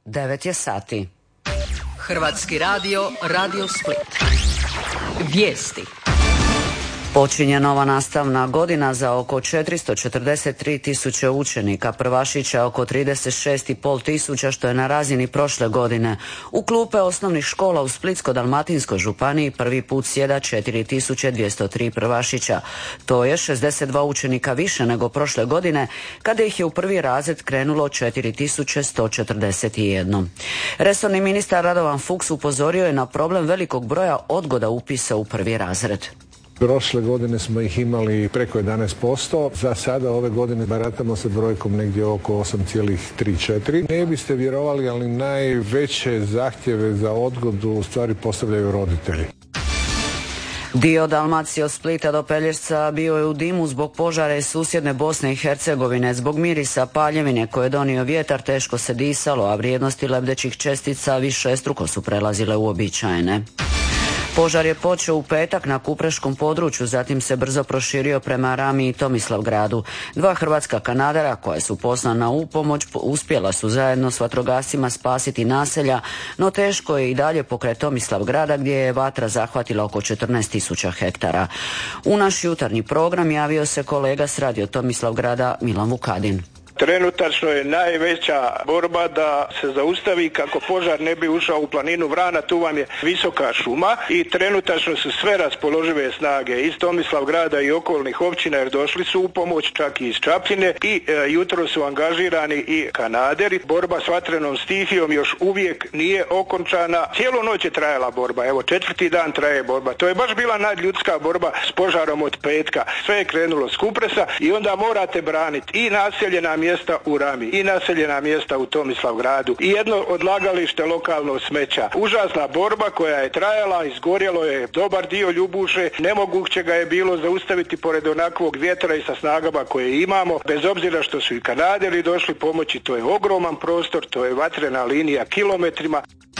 9 je sati. Hrvatski radio, Radio Split. Vijesti. Počinje nova nastavna godina za oko 443 tisuće učenika, prvašića oko 36,5 tisuća, što je na razini prošle godine. U klupe osnovnih škola u Splitsko-dalmatinskoj županiji prvi put sjeda 4203 prvašića. To je 62 učenika više nego prošle godine, kada ih je u prvi razred krenulo 4141. Resorni ministar Radovan Fuchs upozorio je na problem velikog broja odgoda upisa u prvi razred. Prošle godine smo ih imali preko 11%, za sada ove godine baratamo sa brojkom negdje oko 8,3-4. Ne biste vjerovali, ali najveće zahtjeve za odgodu u stvari postavljaju roditelji. Dio Dalmacije od Splita do Pelješca bio je u dimu zbog požara iz susjedne Bosne i Hercegovine. Zbog mirisa paljevine koje je donio vjetar teško se disalo, a vrijednosti lebdećih čestica višestruko su prelazile uobičajene. Požar je počeo u petak na kupreškom području, zatim se brzo proširio prema Rami i Tomislavgradu. Dva hrvatska kanadera koja su poslana u pomoć uspjela su zajedno s vatrogascima spasiti naselja, no teško je i dalje pokraj Tomislavgrada gdje je vatra zahvatila oko 14.000 hektara. U naš jutarnji program javio se kolega s radio Tomislavgrada Milan Vukadin. Trenutačno je najveća borba da se zaustavi kako požar ne bi ušao u planinu Vrana, tu vam je visoka šuma i trenutačno su sve raspoložive snage iz Tomislavgrada i okolnih općina jer došli su u pomoć čak i iz Čapljine i jutro su angažirani i kanaderi. Borba s vatrenom stihijom još uvijek nije okončana. Cijelu noć je trajala borba, evo 4. dan traje borba. To je baš bila nadljudska borba s požarom od petka. Sve je krenulo s Kupresa i onda morate braniti i naseljena mjesta u Rami i naseljena mjesta u Tomislavgradu i jedno odlagalište lokalno smeća. Užasna borba koja je trajala, izgorjelo je dobar dio Ljubuše, nemoguće ga je bilo zaustaviti pored onakvog vjetra i sa snagama koje imamo, bez obzira što su i kanaderi došli pomoći. To je ogroman prostor, to je vatrena linija kilometrima.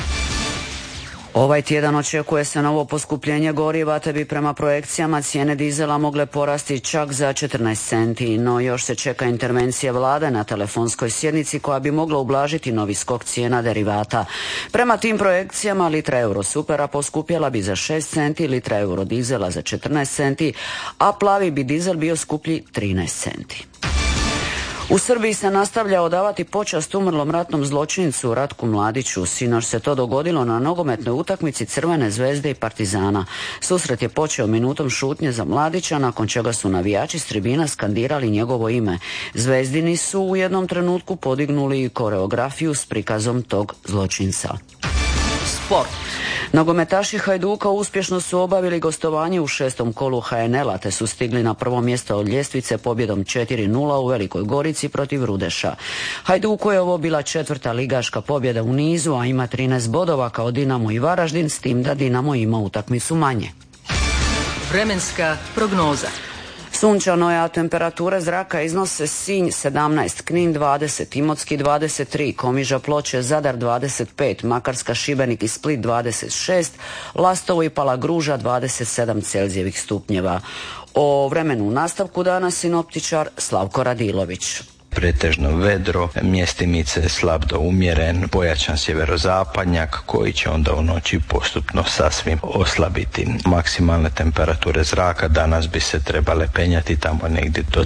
Ovaj tjedan očekuje se novo poskupljenje goriva, te bi prema projekcijama cijene dizela mogle porasti čak za 14 centi, no još se čeka intervencija vlade na telefonskoj sjednici koja bi mogla ublažiti novi skok cijena derivata. Prema tim projekcijama litra Eurosupera poskupjela bi za 6 centi, litra Eurodizela za 14 centi, a plavi bi dizel bio skuplji 13 centi. U Srbiji se nastavlja odavati počast umrlom ratnom zločincu Ratku Mladiću. Sinoć se to dogodilo na nogometnoj utakmici Crvene zvezde i Partizana. Susret je počeo minutom šutnje za Mladića, nakon čega su navijači s tribina skandirali njegovo ime. Zvezdini su u jednom trenutku podignuli koreografiju s prikazom tog zločinca. Sport. Nogometaši Hajduka uspješno su obavili gostovanje u 6. kolu HNL-a te su stigli na prvo mjesto od ljestvice pobjedom 4-0 u Velikoj Gorici protiv Rudeša. Hajduku je ovo bila 4. ligaška pobjeda u nizu, a ima 13 bodova kao Dinamo i Varaždin, s tim da Dinamo ima utakmicu manje. Vremenska prognoza. Sunčano je, a temperature zraka iznose Sinj 17, Knin 20, Imotski 23, Komiža, Ploče, Zadar 25, Makarska, Šibenik i Split 26, Lastovo i Palagruža 27 Celzijevih stupnjeva. O vremenu u nastavku dana sinoptičar Slavko Radilović. Pretežno vedro, mjestimice slab do umjeren, pojačan sjeverozapadnjak koji će onda u noći postupno sasvim oslabiti. Maksimalne temperature zraka danas bi se trebale penjati tamo negdje do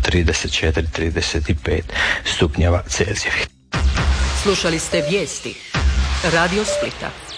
34-35 stupnjeva Celzijevih. Slušali ste vijesti Radio Splita.